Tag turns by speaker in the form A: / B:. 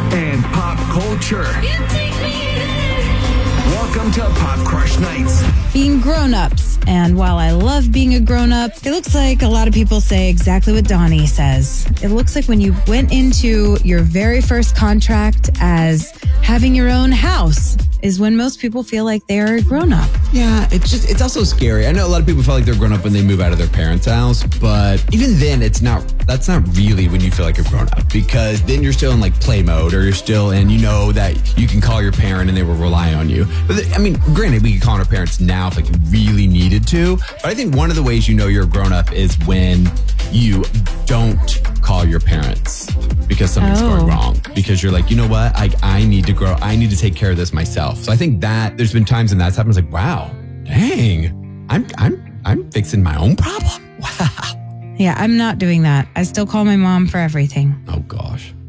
A: and pop culture. Welcome to Pop Crush Nights.
B: Being grown-ups. And while I love being a grown-up, it looks like a lot of people say exactly what Donnie says. It looks like when you went into your very first contract as having your own house is when most people feel like they're a grown-up.
C: Yeah, it's also scary. I know a lot of people feel like they're grown up when they move out of their parents' house, but even then that's not really when you feel like a grown up, because then you're still in like play mode, or you're still in, you know, that you can call your parent and they will rely on you. But I mean, granted, we can call our parents now if like you really needed to, but I think one of the ways you know you're a grown up is when you don't call your parents because something's going wrong, because you're like, you know what, I need to grow, I need to take care of this myself. So I think that there's been times when that's happened. It's like, wow, dang, I'm fixing my own problem. Wow.
B: Yeah, I'm not doing that. I still call my mom for everything.
C: Oh gosh.